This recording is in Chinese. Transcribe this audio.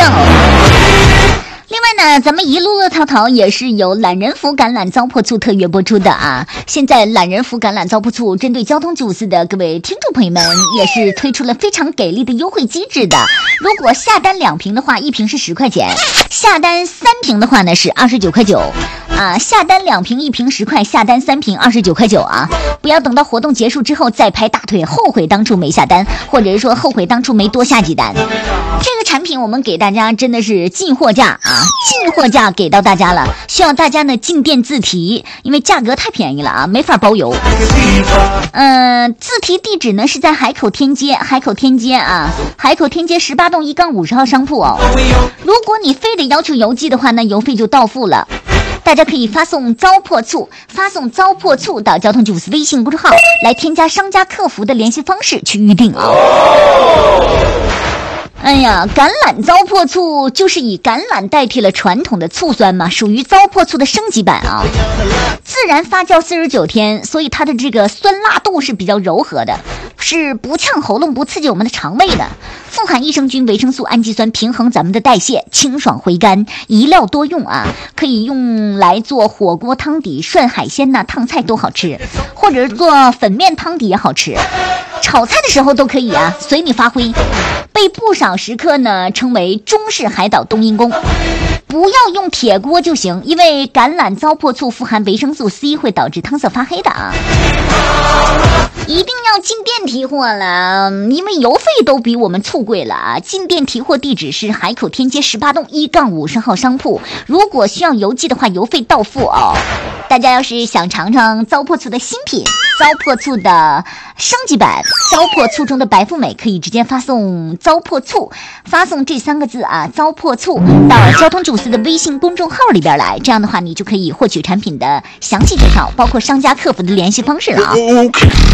另外呢，咱们一路滔滔也是由懒人福橄榄糟粕醋特约播出的啊。现在懒人福橄榄糟粕醋针对交通主司的各位听众朋友们，也是推出了非常给力的优惠机制的。如果下单2瓶的话，1瓶是10块钱；下单3瓶的话呢是29块9。下单2瓶1瓶10块，下单3瓶29块9啊！不要等到活动结束之后再拍大腿，后悔当初没下单，或者是说后悔当初没多下几单。这个产品我们给大家真的是进货价啊，进货价给到大家了，需要大家呢进店自提，因为价格太便宜了啊，没法包邮。自提地址呢是在海口天街18栋1-50号商铺哦。如果你非得要求邮寄的话，那邮费就到付了。大家可以发送糟粕醋到交通主司微信公众号来添加商家客服的联系方式去预定啊。哎呀，橄榄糟粕醋就是以橄榄代替了传统的醋酸嘛，属于糟粕醋的升级版啊。自然发酵49天，所以它的这个酸辣度是比较柔和的，是不呛喉咙、不刺激我们的肠胃的。富含益生菌、维生素、氨基酸，平衡咱们的代谢，清爽回甘，一料多用啊，可以用来做火锅汤底、涮海鲜呐、烫菜都好吃，或者做粉面汤底也好吃，炒菜的时候都可以啊，随你发挥。被不少食客呢称为中式海岛冬阴功。不要用铁锅就行，因为橄榄糟粕醋富含维生素 C， 会导致汤色发黑的啊。一定要进店提货了，因为邮费都比我们醋贵了啊！进店提货地址是海口天街18栋1-50号商铺，如果需要邮寄的话，邮费到付哦。大家要是想尝尝糟粕醋的新品，糟粕醋的升级版，糟粕醋中的白富美，可以直接发送糟粕醋，发送这3个字啊，糟粕醋到交通主司的微信公众号里边来，这样的话你就可以获取产品的详细介绍，包括商家客服的联系方式了啊。